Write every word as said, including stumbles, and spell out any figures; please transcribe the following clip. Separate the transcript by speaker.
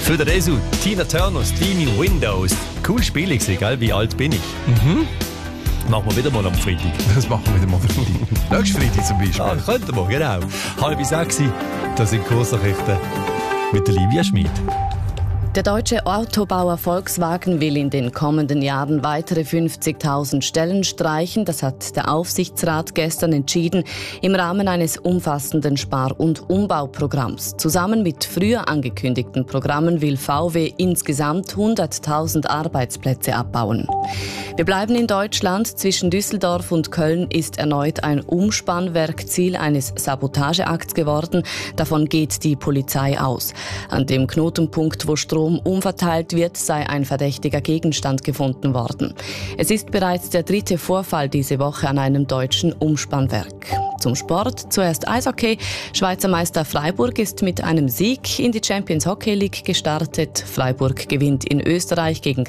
Speaker 1: Für den Resu, Tina Turner, Steamy Windows. Cool Spiel, gell? Wie alt bin ich?
Speaker 2: Mhm.
Speaker 1: Machen wir wieder mal am Freitag.
Speaker 2: Das machen wir wieder mal am Freitag. Nächsten Freitag zum Beispiel.
Speaker 1: Ja, könnten wir, genau. Halb sechs, das sind Kursnachrichten mit der Livia Schmid.
Speaker 3: Der deutsche Autobauer Volkswagen will in den kommenden Jahren weitere fünfzigtausend Stellen streichen. Das hat der Aufsichtsrat gestern entschieden im Rahmen eines umfassenden Spar- und Umbauprogramms. Zusammen mit früher angekündigten Programmen will V W insgesamt hunderttausend Arbeitsplätze abbauen. Wir bleiben in Deutschland. Zwischen Düsseldorf und Köln ist erneut ein Umspannwerk Ziel eines Sabotageakts geworden. Davon geht die Polizei aus. An dem Knotenpunkt, wo Strom umverteilt wird, sei ein verdächtiger Gegenstand gefunden worden. Es ist bereits der dritte Vorfall diese Woche an einem deutschen Umspannwerk. Zum Sport zuerst Eishockey. Schweizer Meister Freiburg ist mit einem Sieg in die Champions Hockey League gestartet. Freiburg gewinnt in Österreich gegen